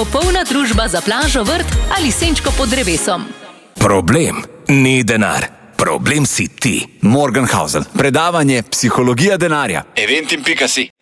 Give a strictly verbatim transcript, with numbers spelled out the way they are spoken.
popolna družba za plažo, vrt ali senčko pod drevesom. Problem ni denar. Problem si ti. Morgenhausen. Predavanje Psihologija denarja. eventim pika si.